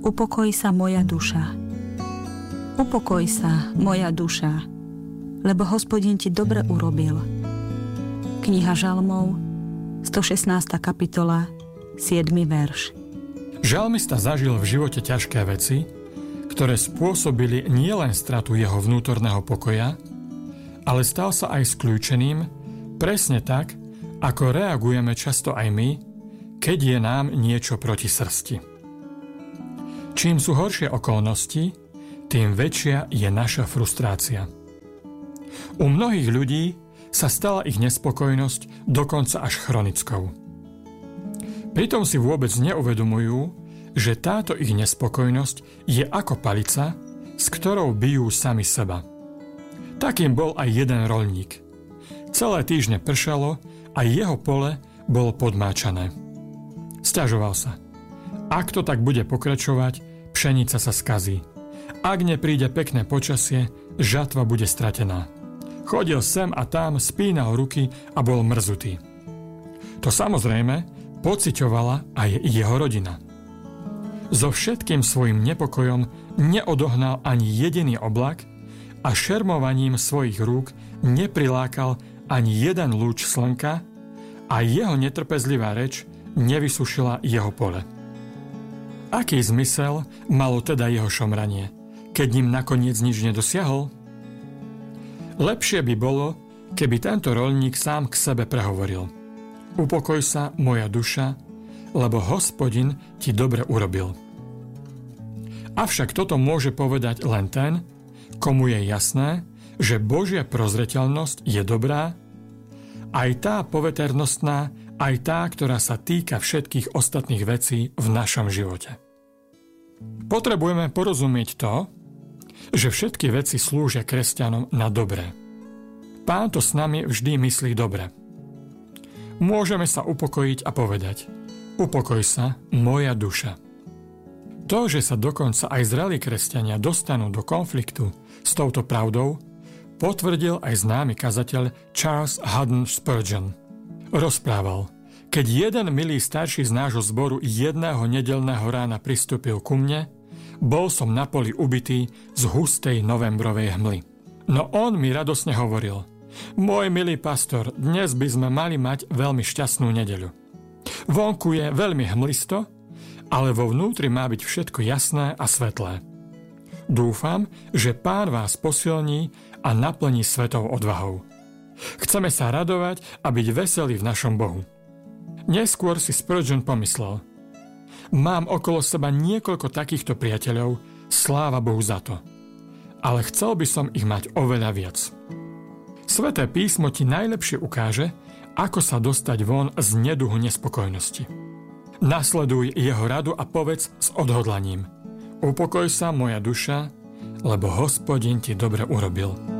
Upokoj sa moja duša. Upokoj sa moja duša, lebo Hospodin ti dobre urobil. Kniha Žalmov, 116. kapitola, 7. verš. Žalmista zažil v živote ťažké veci, ktoré spôsobili nielen stratu jeho vnútorného pokoja, ale stal sa aj skľúčeným, presne tak, ako reagujeme často aj my, keď je nám niečo proti srsti. Čím sú horšie okolnosti, tým väčšia je naša frustrácia. U mnohých ľudí sa stala ich nespokojnosť dokonca až chronickou. Pritom si vôbec neuvedomujú, že táto ich nespokojnosť je ako palica, s ktorou bijú sami seba. Takým bol aj jeden roľník. Celé týždne pršalo a jeho pole bolo podmáčané. Sťažoval sa. Ak to tak bude pokračovať, pšenica sa skazí. Ak nepríde pekné počasie, žatva bude stratená. Chodil sem a tam, spínal ruky a bol mrzutý. To samozrejme pociťovala aj jeho rodina. So všetkým svojim nepokojom neodohnal ani jediný oblak a šermovaním svojich rúk neprilákal ani jeden lúč slnka a jeho netrpezlivá reč nevysušila jeho pole. Aký zmysel malo teda jeho šomranie, keď ním nakoniec nič nedosiahol? Lepšie by bolo, keby tento roľník sám k sebe prehovoril. Upokoj sa, moja duša, lebo Hospodin ti dobre urobil. Avšak toto môže povedať len ten, komu je jasné, že Božia prozreteľnosť je dobrá, aj tá poveternostná, aj tá, ktorá sa týka všetkých ostatných vecí v našom živote. Potrebujeme porozumieť to, že všetky veci slúžia kresťanom na dobré. Pán to s nami vždy myslí dobre. Môžeme sa upokojiť a povedať: upokoj sa, moja duša. To, že sa dokonca aj zrelí kresťania dostanú do konfliktu s touto pravdou, potvrdil aj známy kazateľ Charles Haddon Spurgeon. Rozprával: keď jeden milý starší z nášho zboru jedného nedeľného rána pristúpil ku mne, bol som na poli ubitý z hustej novembrovej hmly. No on mi radosne hovoril: môj milý pastor, dnes by sme mali mať veľmi šťastnú nedeľu. Vonku je veľmi hmlisto, ale vo vnútri má byť všetko jasné a svetlé. Dúfam, že Pán vás posilní a naplní svetou odvahou. Chceme sa radovať a byť veselí v našom Bohu. Neskôr si Spurgeon pomyslel: mám okolo seba niekoľko takýchto priateľov, sláva Bohu za to. Ale chcel by som ich mať oveľa viac. Sväté písmo ti najlepšie ukáže, ako sa dostať von z neduhu nespokojnosti. Nasleduj jeho radu a povedz s odhodlaním: upokoj sa, moja duša, lebo Hospodin ti dobre urobil.